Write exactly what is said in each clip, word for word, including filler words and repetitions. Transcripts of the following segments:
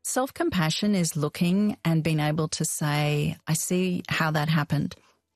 Self-compassion is looking and being able to say, I see how that happened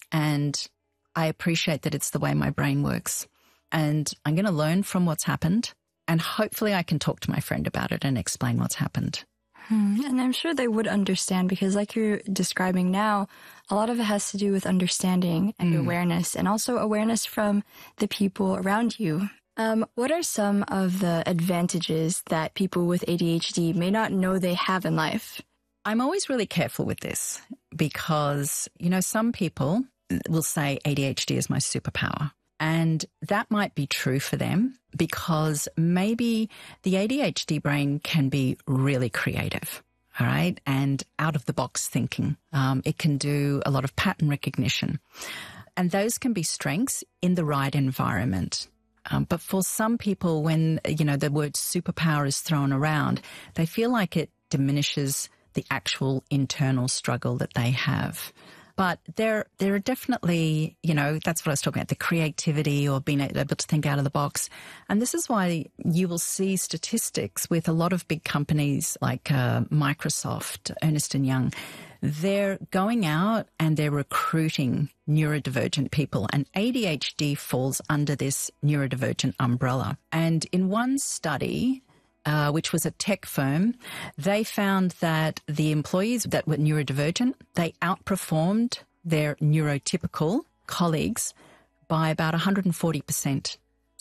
and I appreciate that it's the way my brain works. And I'm going to learn from what's happened and hopefully I can talk to my friend about it and explain what's happened. Hmm. And I'm sure they would understand because like you're describing now, a lot of it has to do with understanding and mm. awareness and also awareness from the people around you. Um, what are some of the advantages that people with A D H D may not know they have in life? I'm always really careful with this because, you know, some people will say A D H D is my superpower. And that might be true for them because maybe the A D H D brain can be really creative, all right, and out of the box thinking. Um, it can do a lot of pattern recognition. And those can be strengths in the right environment. Um, but for some people, when, you know, the word superpower is thrown around, they feel like it diminishes the actual internal struggle that they have. But there, there are definitely, you know, that's what I was talking about, the creativity or being able to think out of the box. And this is why you will see statistics with a lot of big companies like uh, Microsoft, Ernst and Young. They're going out and they're recruiting neurodivergent people, and A D H D falls under this neurodivergent umbrella. And in one study, Uh, which was a tech firm, they found that the employees that were neurodivergent, they outperformed their neurotypical colleagues by about one hundred forty percent.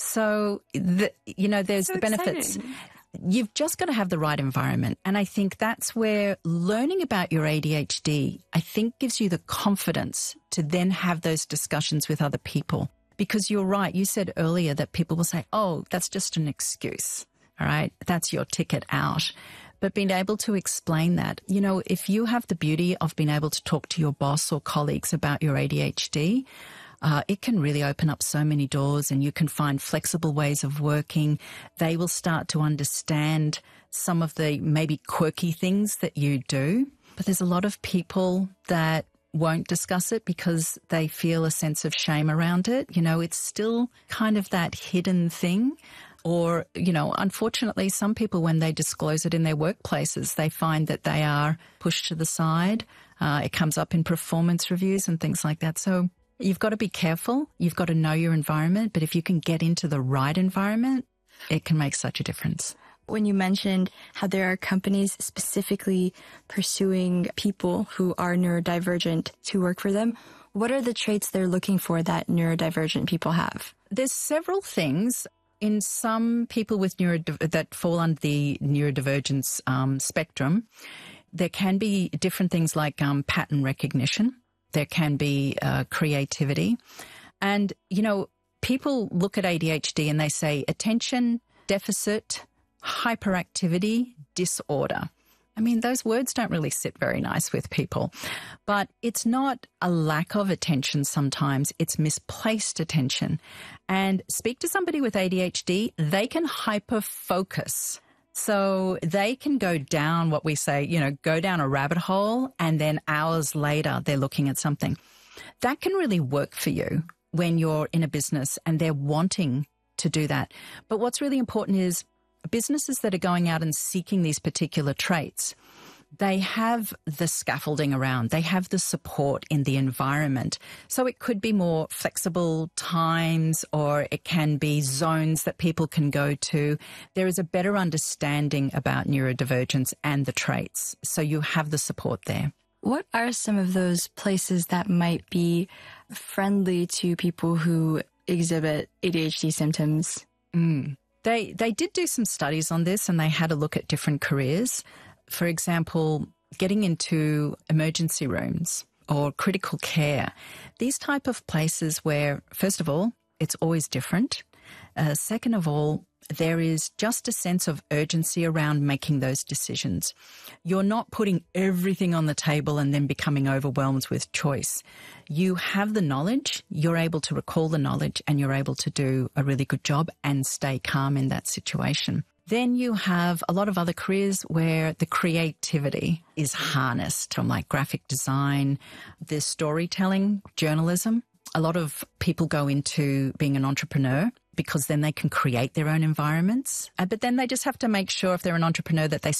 So, the, you know, there's so the benefits. Exciting. You've just got to have the right environment. And I think that's where learning about your A D H D, I think, gives you the confidence to then have those discussions with other people. Because you're right, you said earlier that people will say, oh, that's just an excuse. All right, that's your ticket out. But being able to explain that, you know, if you have the beauty of being able to talk to your boss or colleagues about your A D H D, uh, it can really open up so many doors and you can find flexible ways of working. They will start to understand some of the maybe quirky things that you do. But there's a lot of people that won't discuss it because they feel a sense of shame around it. You know, it's still kind of that hidden thing. Or, you know, unfortunately, some people, when they disclose it in their workplaces, they find that they are pushed to the side. Uh, it comes up in performance reviews and things like that. So you've got to be careful. You've got to know your environment. But if you can get into the right environment, it can make such a difference. When you mentioned how there are companies specifically pursuing people who are neurodivergent to work for them, what are the traits they're looking for that neurodivergent people have? There's several things. In some people with neuro that fall under the neurodivergence um, spectrum, there can be different things like um, pattern recognition. There can be uh, creativity. And, you know, people look at A D H D and they say attention deficit hyperactivity disorder. I mean, those words don't really sit very nice with people, but it's not a lack of attention sometimes, it's misplaced attention. And speak to somebody with A D H D, they can hyper-focus. So they can go down what we say, you know, go down a rabbit hole and then hours later they're looking at something. That can really work for you when you're in a business and they're wanting to do that. But what's really important is businesses that are going out and seeking these particular traits, they have the scaffolding around, they have the support in the environment. So it could be more flexible times, or it can be zones that people can go to. There is a better understanding about neurodivergence and the traits. So you have the support there. What are some of those places that might be friendly to people who exhibit A D H D symptoms? Mm. They they did do some studies on this, and they had a look at different careers. For example, getting into emergency rooms or critical care. These type of places where, first of all, it's always different. Uh, second of all, there is just a sense of urgency around making those decisions. You're not putting everything on the table and then becoming overwhelmed with choice. You have the knowledge, you're able to recall the knowledge, and you're able to do a really good job and stay calm in that situation. Then you have a lot of other careers where the creativity is harnessed, from like graphic design, the storytelling, journalism. A lot of people go into being an entrepreneur because then they can create their own environments. Uh, but then they just have to make sure, if they're an entrepreneur, that they